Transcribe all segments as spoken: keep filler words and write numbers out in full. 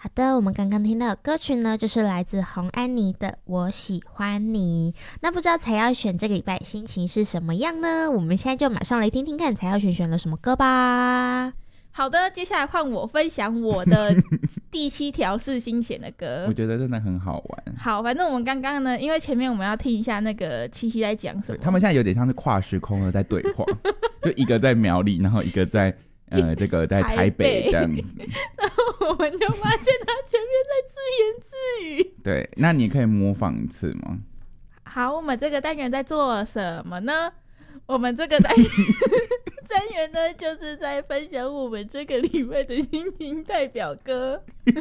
好的，我们刚刚听到的歌曲呢，就是来自洪安妮的《我喜欢你》。那不知道才要选这个礼拜心情是什么样呢？我们现在就马上来听听看才要选选了什么歌吧。 好的，接下来换我分享我的第七条是新鲜的歌。 我觉得真的很好玩。 好，反正我们刚刚呢，因为前面我们要听一下那个七七在讲什么， 他们现在有点像是跨时空的在对话，就一个在苗栗，然后一个在呃这个在台北这样子。 然后我们就发现他前面在自言自语。 对，那你可以模仿一次吗？ 好，我们这个单元在做什么呢？我们这个单元单元呢，就是在分享我们这个礼拜的心情代表歌。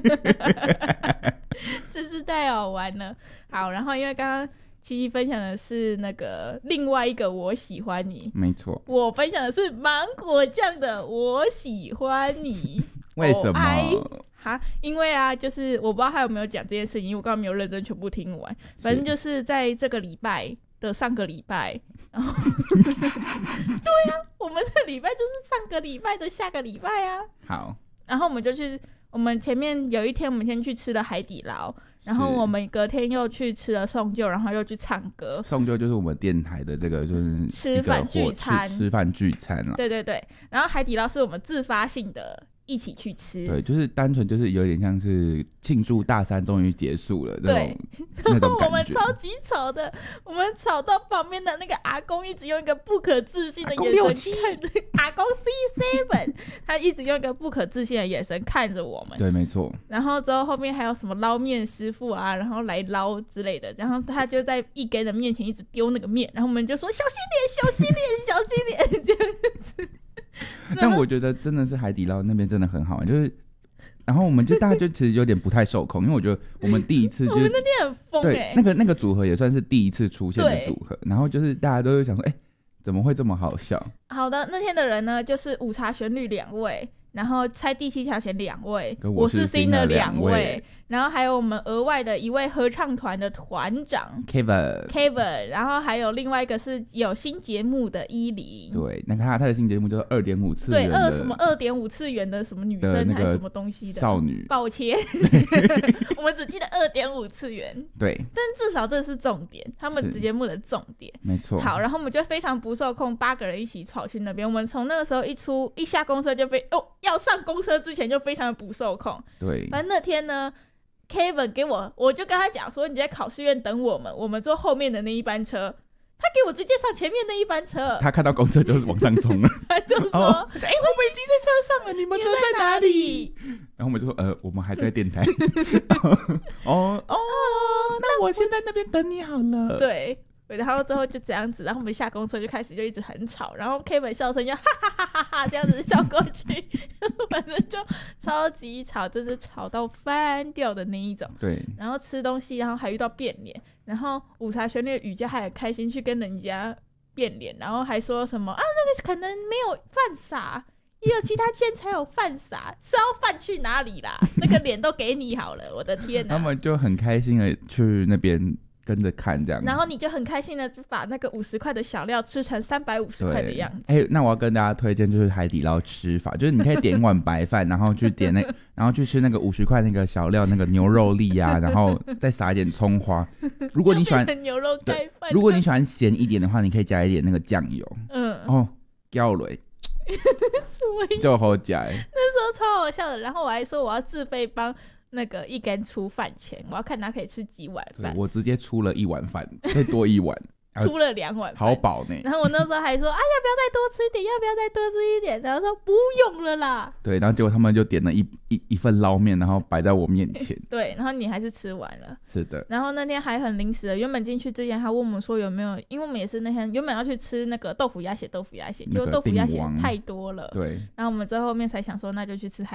真是太好玩了。好，然后因为刚刚七七分享的是那个另外一个我喜欢你， 没错， 我分享的是芒果酱的我喜欢你。 为什么？ 哈，因为啊，就是我不知道他有没有讲这件事情，因为我刚刚没有认真全部听完。反正就是在这个礼拜的上个礼拜，然后对啊，我们这礼拜就是上个礼拜的下个礼拜啊。 好， 然后我们就去，我们前面有一天我们先去吃了海底捞，然后我们隔天又去吃了送旧，然后又去唱歌。 送旧就是我们电台的这个就是吃饭聚餐， 吃饭聚餐啦。 对对对，然后海底捞是我们自发性的一起去吃。 对，就是单纯就是有点像是庆祝大三终于结束了那种那种感觉。 我们超级吵的，我们吵到旁边的那个阿公一直用一个不可置信的眼神看着阿公 C 七， 他一直用一个不可置信的眼神看着我们。 对，没错。 然后之后后面还有什么捞面师傅啊，然后来捞之类的，然后他就在一根的面前一直丢那个面，然后我们就说小心点，小心点，小心点这样子。 但我觉得真的是海底捞那边真的很好玩，就是然后我们就大家就其实有点不太受控，因为我觉得我们第一次、就是、 我们那天很疯哎、 欸，对，那个那个组合也算是第一次出现的组合，然后就是大家都会想说，哎、欸，怎么会这么好笑？ 好的，那天的人呢，就是午茶旋律两位，然后猜第七条弦两位， 我是 Sing 的两位， 位，然后还有我们额外的一位合唱团的团长 Kevin Kevin， 然后还有另外一个是有新节目的依林。 对，那看他的新节目就是二点五次元的， 对，二什么二点五次元的什么女生还是什么东西的少女， 抱歉，我们只记得二点五次元。 对， 但至少这是重点，他们节目的重点， 没错。 好，然后我们就非常不受控，八个人一起跑去那边。我们从那个时候一出一下公车就非哦，要上公车之前就非常的不受控。 对， 反正那天呢 ，Kevin 给我，我就跟他讲说，你在考试院等我们，我们坐后面的那一班车。他给我直接上前面那一班车， 他看到公车就是往上冲了， 他就说：“哎、 哦欸，我们已经在车上了，你们都在哪里？” 然后我们就说：“呃，我们还在电台。哦”哦哦，那我先在那边等你好了。 对。对，然后之后就这样子，然后我们下公车就开始就一直很吵，然后 Kevin 笑声就哈哈哈哈哈这样子笑过去，反正就超级吵，就是吵到翻掉的那一种。 对， 然后吃东西，然后还遇到变脸，然后午茶旋律的雨佳还很开心去跟人家变脸，然后还说什么啊那个可能没有犯傻，也有其他间才有犯傻，是要犯去哪里啦？那个脸都给你好了，我的天哪！ 他们就很开心的去那边。跟着看这样， 然后你就很开心的把那个五十块的小料吃成三百五十块的样子。 哎、欸，那我要跟大家推荐就是海底捞吃法，就是你可以点一碗白饭，然后去点那，然后去吃那个五十块那个小料那个牛肉粒啊，然后再撒一点葱花。如果你喜欢牛肉盖饭， 如果你喜欢咸一点的话，你可以加一点那个酱油。 嗯， 哦，掉了， 什么意思？ 就好加。 那时候超好笑的，然后我还说我要自费帮。那个一根出饭钱，我要看他可以吃几碗饭。 我直接出了一碗饭，再多一碗， 出了两碗饭， 好饱呢。 然后我那时候还说，啊，要不要再多吃一点？要不要再多吃一点？然后说不用了啦。 对，然后结果他们就点了一一一份捞面，然后摆在我面前。 对，然后你还是吃完了。 是的。然后那天还很临时的，原本进去之前还问我们说有没有，因为我们也是那天原本要去吃那个豆腐鸭血，豆腐鸭血，结果豆腐鸭血太多了。 对。 然后我们最后面才想说，那就去吃海